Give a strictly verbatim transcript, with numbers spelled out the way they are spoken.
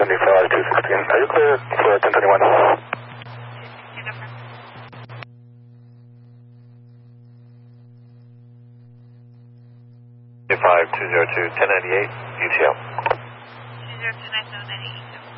seventy-five, two sixteen. Are you clear for ten twenty-one? five two zero two, ten ninety-eight, U T M. two zero two nine seven nine eight.